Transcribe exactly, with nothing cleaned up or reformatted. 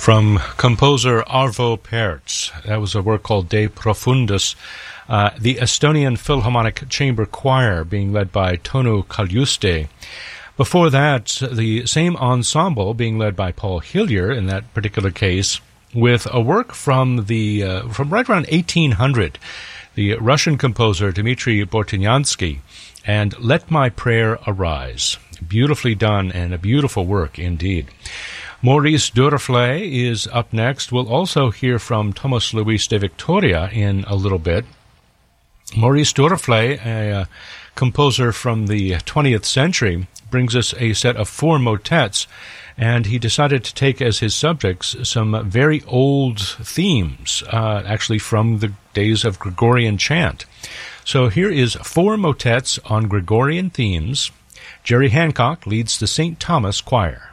From composer Arvo Pärt. That was a work called De Profundis. Uh, the Estonian Philharmonic Chamber Choir being led by Tõnu Kaljuste. Before that, the same ensemble being led by Paul Hillier in that particular case, with a work from the uh, from right around eighteen hundred, the Russian composer Dmitri Bortniansky, and Let My Prayer Arise. Beautifully done and a beautiful work indeed. Maurice Duruflé is up next. We'll also hear from Thomas Luis de Victoria in a little bit. Maurice Duruflé, a uh, composer from the twentieth century, brings us a set of four motets, and he decided to take as his subjects some very old themes, uh, actually from the days of Gregorian chant. So here is four motets on Gregorian themes. Jerry Hancock leads the Saint Thomas Choir.